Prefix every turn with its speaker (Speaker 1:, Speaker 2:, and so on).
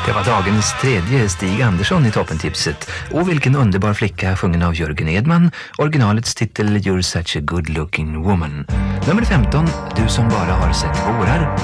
Speaker 1: Det var dagens tredje Stig Andersson i toppentipset. Och vilken underbar flicka sjungen av Jörgen Edman. Originalets titel You're such a good looking woman. Nummer 15, Du som bara har sett vårar.